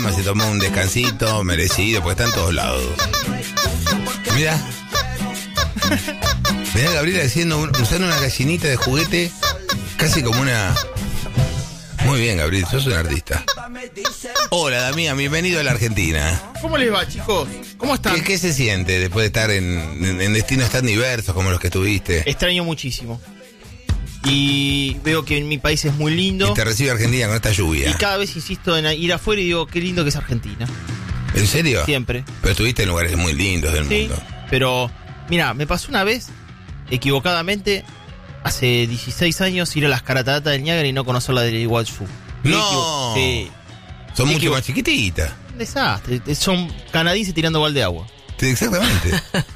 programa, se tomó un descansito merecido, porque está en todos lados. Mirá Gabriela usando una gallinita de juguete, casi como una... Muy bien, Gabriel, sos un artista. Hola, Damián, bienvenido a la Argentina. ¿Cómo les va, chicos? ¿Cómo están? ¿Qué se siente después de estar en destinos tan diversos como los que estuviste? Extraño muchísimo. Y veo que en mi país es muy lindo. Y te recibe Argentina con esta lluvia. Y cada vez insisto en ir afuera y digo, qué lindo que es Argentina. ¿En serio? Siempre. Pero estuviste en lugares muy lindos del mundo. Pero, mira, me pasó una vez, equivocadamente, hace 16 años, ir a las cataratas del Niágara y no conocer la del Iguazú. ¡No! Sí. Son mucho más chiquititas. Un desastre. Son canadienses tirando balde de agua. Sí, exactamente.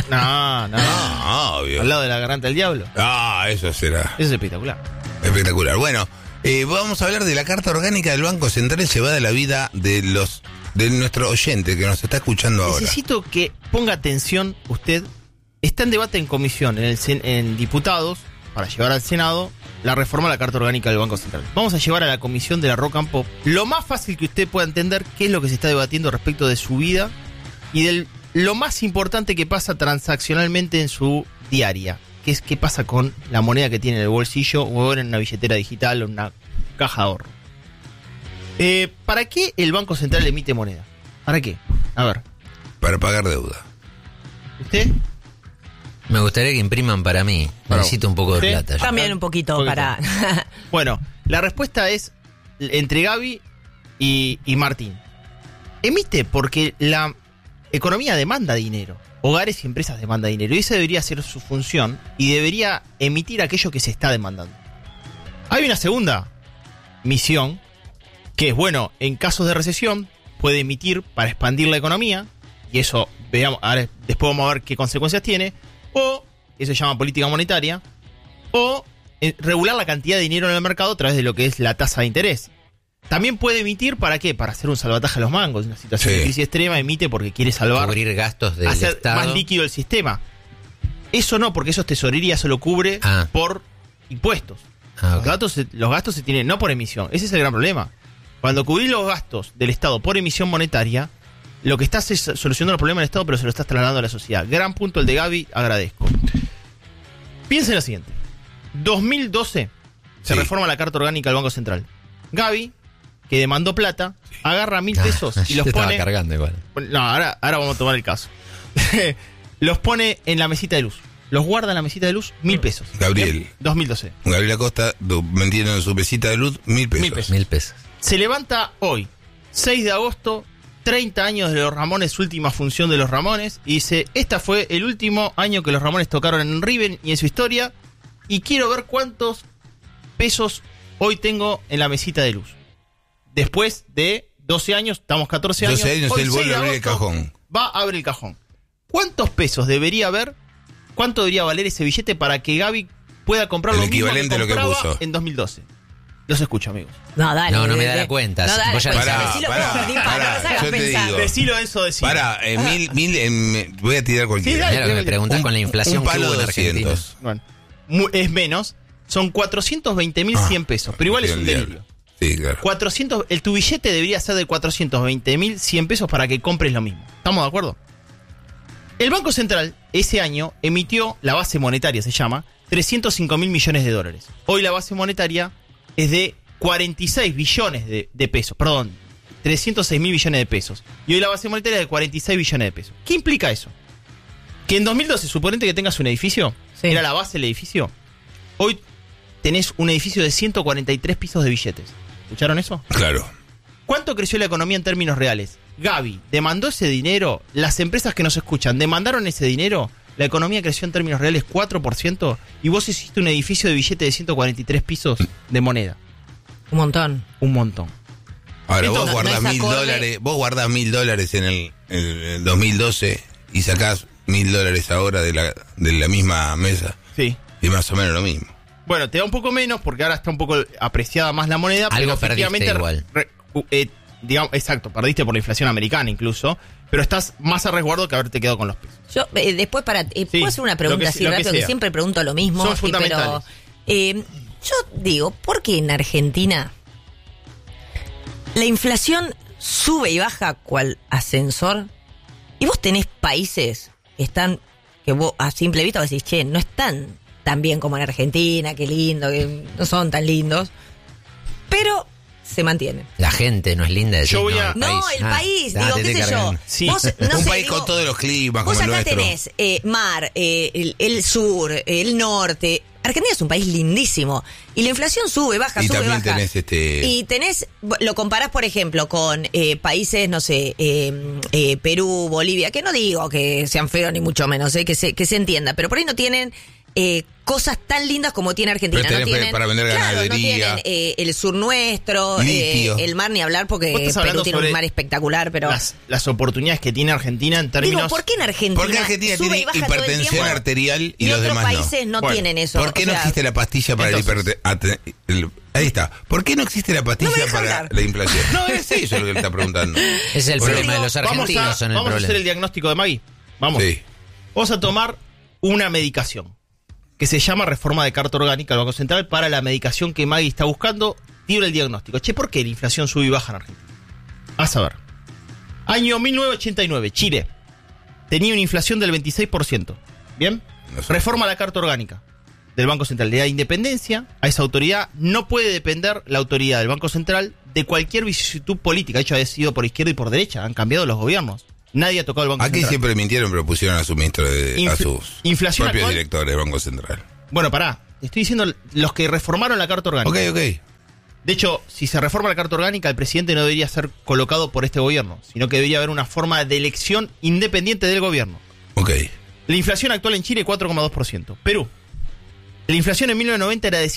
No, obvio. Al lado de la garganta del diablo. Eso será. Eso es espectacular. Espectacular. Bueno, vamos a hablar de la Carta Orgánica del Banco Central llevada a la vida de nuestro oyente que nos está escuchando ahora. Necesito que ponga atención usted. Está en debate en comisión, en diputados, para llevar al Senado, la reforma a la Carta Orgánica del Banco Central. Vamos a llevar a la comisión de la Rock and Pop lo más fácil que usted pueda entender qué es lo que se está debatiendo respecto de su vida y de lo más importante que pasa transaccionalmente en su diaria, que es qué pasa con la moneda que tiene en el bolsillo o en una billetera digital o en una caja de ahorro. ¿Para qué el Banco Central emite moneda? ¿Para qué? A ver. Para pagar deuda. ¿Usted? Me gustaría que impriman para mí. Necesito un poco de plata. Yo. También un poquito para... Bueno, la respuesta es entre Gaby y Martín. Emite porque la economía demanda dinero. Hogares y empresas demandan dinero. Y esa debería ser su función y debería emitir aquello que se está demandando. Hay una segunda misión que es, bueno, en casos de recesión puede emitir para expandir la economía. Y eso, veamos, ahora después vamos a ver qué consecuencias tiene. O, eso se llama política monetaria, o regular la cantidad de dinero en el mercado a través de lo que es la tasa de interés. También puede emitir, ¿para qué? Para hacer un salvataje a los mangos. En una situación de crisis extrema emite porque quiere salvar, cubrir gastos del hacer Estado, más líquido el sistema. Eso no, porque eso es tesorería, eso lo cubre por impuestos. Okay. Los gastos se tienen, no por emisión. Ese es el gran problema. Cuando cubrís los gastos del Estado por emisión monetaria, lo que estás es solucionando el problema del Estado, pero se lo estás trasladando a la sociedad. Gran punto el de Gaby, agradezco. Piensen lo siguiente. 2012 se reforma la Carta Orgánica del Banco Central. Gaby, que demandó plata, agarra 1.000 pesos y los pone... cargando igual. No, ahora vamos a tomar el caso. Los pone en la mesita de luz. Los guarda en la mesita de luz, 1.000 pesos. Gabriel. 2012. Gabriel Acosta vendiendo en su mesita de luz 1.000 pesos. 1.000 pesos. Se levanta hoy, 6 de agosto, 30 años de los Ramones, última función de los Ramones, y dice, esta fue el último año que los Ramones tocaron en Riven y en su historia, y quiero ver cuántos pesos hoy tengo en la mesita de luz. Después de 12 años, estamos 14 años. 12 años, hoy, él vuelve a abrir el cajón. Va a abrir el cajón. ¿Cuántos pesos debería haber? ¿Cuánto debería valer ese billete para que Gaby pueda comprar lo mismo que compraba en 2012? Los escucho, amigos. No, dale. No me da la cuenta. No, dale, yo te digo. Decilo, Enzo, decilo. Voy a tirar cualquiera. Sí, dale, me preguntás con la inflación que hubo en Argentina. Bueno, es menos. Son 420.100 pesos. Pero igual es un delirio. Sí, claro. Tu billete debería ser de 420.100 pesos para que compres lo mismo. ¿Estamos de acuerdo? El Banco Central ese año emitió la base monetaria, se llama, 305.000 millones de dólares. Hoy la base monetaria es de 46 billones de pesos. Perdón, 306.000 billones de pesos. Y hoy la base monetaria es de 46 billones de pesos. ¿Qué implica eso? Que en 2012, suponete que tengas un edificio, era la base del edificio. Hoy tenés un edificio de 143 pisos de billetes. ¿Escucharon eso? Claro. ¿Cuánto creció la economía en términos reales? Gaby, ¿demandó ese dinero? ¿Las empresas que nos escuchan demandaron ese dinero? La economía creció en términos reales 4% y vos hiciste un edificio de billete de 143 pisos de moneda. Un montón. Un montón. Ahora, vos guardás $1.000, vos guardás $1.000 en el 2012 y sacás $1.000 ahora de la misma mesa. Sí. Y más o menos lo mismo. Bueno, te da un poco menos porque ahora está un poco apreciada más la moneda. Algo pero perdiste igual. Digamos, exacto, perdiste por la inflación americana incluso, pero estás más a resguardo que haberte quedado con los pesos. Yo, después ¿puedo hacer una pregunta así rápido? Que siempre pregunto lo mismo. Son fundamentales. Pero, yo digo, ¿por qué en Argentina la inflación sube y baja cual ascensor. Y vos tenés países que están, que vos a simple vista vos decís, che, no están tan bien como en Argentina, qué lindo, que no son tan lindos. Pero se mantiene. La gente no es linda. Yo voy a... El país, digo, qué sé yo. Sí. Vos, un país con todos los climas como el nuestro. Vos acá tenés mar, el sur, el norte. Argentina es un país lindísimo. Y la inflación sube, baja, y sube, también baja. Y tenés, lo comparás, por ejemplo, con países, no sé, Perú, Bolivia, que no digo que sean feos ni mucho menos, que se entienda, pero por ahí no tienen cosas tan lindas como tiene Argentina. Pero no tienen, para vender ganadería. No tienen el sur nuestro, el mar ni hablar, porque Perú tiene un mar espectacular, pero... Las oportunidades que tiene Argentina en términos... Digo, ¿por qué en Argentina? Porque Argentina tiene hipertensión arterial y los otros demás países no tienen eso. ¿Por qué no existe la pastilla para ahí está. ¿Por qué no existe la pastilla para la inflación? No, es eso lo que le está preguntando. Es el problema de los argentinos. Vamos a hacer el diagnóstico de Maggie. Vamos. Sí. Vamos a tomar una medicación que se llama reforma de carta orgánica del Banco Central para la medicación que Maggie está buscando. Tiro el diagnóstico. Che, ¿por qué la inflación sube y baja en Argentina? A saber. Año 1989, Chile. Tenía una inflación del 26%. ¿Bien? No sé. Reforma la carta orgánica del Banco Central. Le da independencia a esa autoridad. No puede depender la autoridad del Banco Central de cualquier vicisitud política. De hecho, ha sido por izquierda y por derecha. Han cambiado los gobiernos. Nadie ha tocado el Banco Central. Aquí siempre mintieron, pero pusieron a su ministro, a sus inflación propios actual, directores del Banco Central. Bueno, pará. Te estoy diciendo los que reformaron la carta orgánica. Ok. De hecho, si se reforma la carta orgánica, el presidente no debería ser colocado por este gobierno, sino que debería haber una forma de elección independiente del gobierno. Ok. La inflación actual en Chile, 4,2%. Perú. La inflación en 1990 era de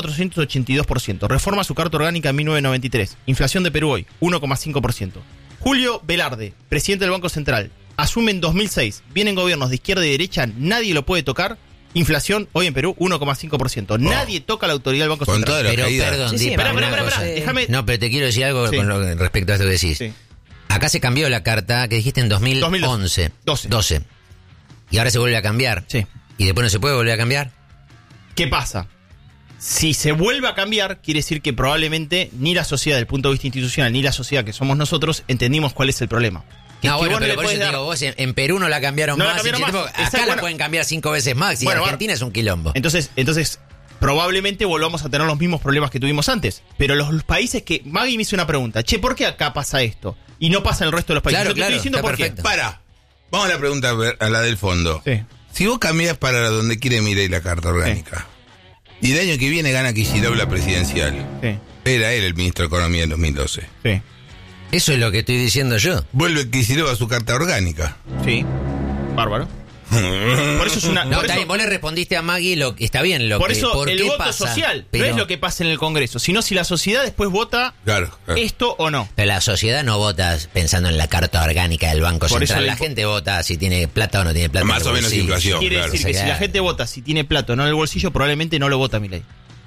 7.482%. Reforma su carta orgánica en 1993. Inflación de Perú hoy, 1,5%. Julio Velarde, presidente del Banco Central, asume en 2006. Vienen gobiernos de izquierda y derecha, nadie lo puede tocar. Inflación hoy en Perú, 1,5%. Nadie toca la autoridad del Banco Con Central. toda la Pero caída. perdón, Sí, Dipa, espera, déjame... No, pero te quiero decir algo respecto a esto que decís. Sí. Acá se cambió la carta que dijiste en 2011. 12. Y ahora se vuelve a cambiar. Sí. ¿Y después no se puede volver a cambiar? ¿Qué pasa? Si se vuelve a cambiar, quiere decir que probablemente ni la sociedad, desde el punto de vista institucional, ni la sociedad que somos nosotros, entendimos cuál es el problema. No, bueno, pero por eso te digo, vos en Perú no la cambiaron no más. La cambiaron más. Acá la pueden cambiar 5 veces más y Argentina es un quilombo. Entonces, probablemente volvamos a tener los mismos problemas que tuvimos antes. Pero los países que... Maggie me hizo una pregunta. Che, ¿por qué acá pasa esto? Y no pasa en el resto de los países. Claro, Yo te estoy diciendo por qué. Para. Vamos a la pregunta, a la del fondo. Sí. Si vos cambiás para donde quiere Milei la carta orgánica, y el año que viene gana Kicillof la presidencial, era él el ministro de Economía en 2012. Sí. Eso es lo que estoy diciendo yo. Vuelve Kicillof a su carta orgánica. Sí. Bárbaro. Por eso es una... No, está bien, vos le respondiste a Maggie lo que está bien. Por eso ¿por el qué voto pasa? social Pero, no es lo que pasa en el Congreso, sino si la sociedad después vota esto o no. Pero la sociedad no vota pensando en la carta orgánica del Banco Por Central. eso La gente vota si tiene plata o no tiene plata. Más o menos inflación. Quiere decir que si la gente vota si tiene plata o no en el bolsillo, probablemente no lo vota Milei.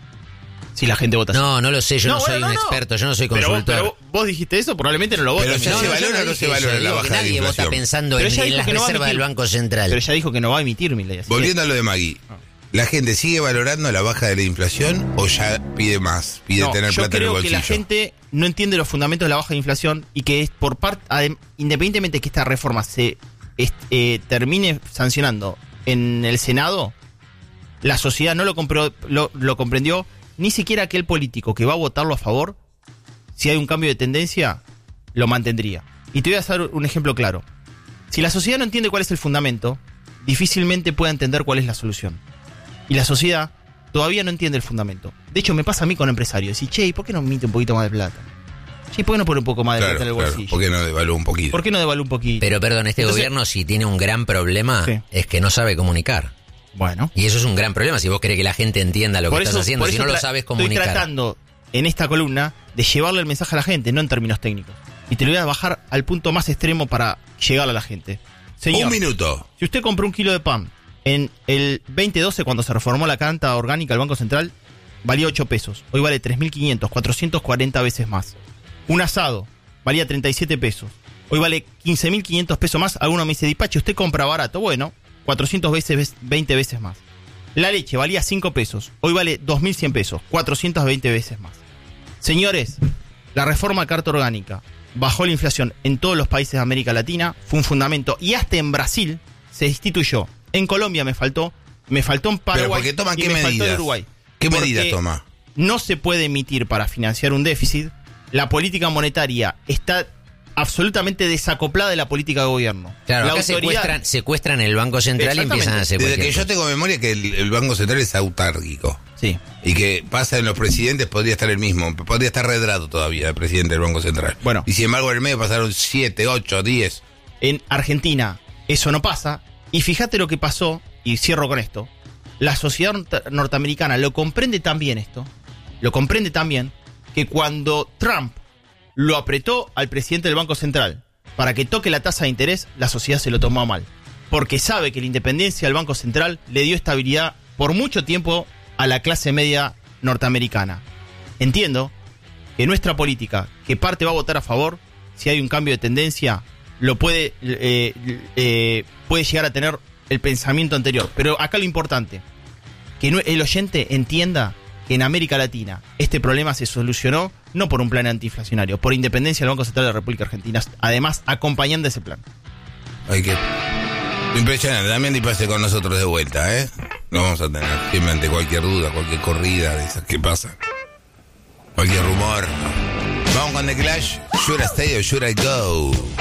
Si la gente vota así. No lo sé, yo no soy un experto, yo no soy consultor. Pero vos dijiste eso, probablemente no lo vota. Pero Milei. ¿se valora o no se valora la baja de nadie inflación? vota pensando Pero en ella dijo las que no va a reservas del emitir. Banco Central. Pero ella dijo que no va a emitir Milei. Volviendo a lo de Maggie, ¿la gente sigue valorando la baja de la inflación o ya pide más? Pide tener plata en el bolsillo. Yo creo que la gente no entiende los fundamentos de la baja de inflación y que es por parte, independientemente de que esta reforma se termine sancionando en el Senado, la sociedad no lo comprendió. Ni siquiera aquel político que va a votarlo a favor, si hay un cambio de tendencia, lo mantendría. Y te voy a dar un ejemplo claro. Si la sociedad no entiende cuál es el fundamento, difícilmente puede entender cuál es la solución. Y la sociedad todavía no entiende el fundamento. De hecho, me pasa a mí con empresarios. Decir, che, ¿por qué no emite un poquito más de plata? Che, ¿por qué no pone un poco más de plata en el bolsillo? ¿Por qué no devalúa un poquito? ¿Por qué no devalúa un poquito? Pero perdón, este gobierno si tiene un gran problema es que no sabe comunicar. Bueno. Y eso es un gran problema si vos querés que la gente entienda lo que estás haciendo, si no lo sabes comunicar. Estoy tratando en esta columna de llevarle el mensaje a la gente, no en términos técnicos. Y te lo voy a bajar al punto más extremo para llegar a la gente. Señor, un minuto. Si usted compró un kilo de pan en el 2012, cuando se reformó la carta orgánica del Banco Central, valía 8 pesos. Hoy vale 3.500, 440 veces más. Un asado valía 37 pesos. Hoy vale 15.500 pesos más. Alguno me dice, Dipache, usted compra barato. Bueno, 400 veces, 20 veces más. La leche valía 5 pesos. Hoy vale 2.100 pesos. 420 veces más. Señores, la reforma carta orgánica bajó la inflación en todos los países de América Latina, fue un fundamento, y hasta en Brasil se instituyó. En Colombia me faltó en Paraguay y me faltó en Uruguay. ¿Qué medidas toma? No se puede emitir para financiar un déficit. La política monetaria está absolutamente desacoplada de la política de gobierno. Claro, la acá secuestran el Banco Central y empiezan a hacer Desde que yo cosa. tengo memoria que el Banco Central es autárquico. Sí. Y que pasa en los presidentes, podría estar el mismo. Podría estar Redrado todavía, el presidente del Banco Central. Bueno. Y sin embargo, en el medio pasaron 7, 8, 10. En Argentina eso no pasa. Y fíjate lo que pasó, y cierro con esto. La sociedad norteamericana lo comprende tan bien esto, que cuando Trump lo apretó al presidente del Banco Central para que toque la tasa de interés, la sociedad se lo tomó a mal. Porque sabe que la independencia del Banco Central le dio estabilidad por mucho tiempo a la clase media norteamericana. Entiendo que nuestra política, que parte va a votar a favor, si hay un cambio de tendencia, lo puede llegar a tener el pensamiento anterior. Pero acá lo importante, que el oyente entienda que en América Latina este problema se solucionó no por un plan antiinflacionario, por independencia del Banco Central de la República Argentina, además acompañando ese plan. Impresionante, también pase con nosotros de vuelta, ¿eh? Lo vamos a tener siempre ante cualquier duda, cualquier corrida de esas que pasa, cualquier rumor. Vamos con The Clash, Should I Stay or Should I Go?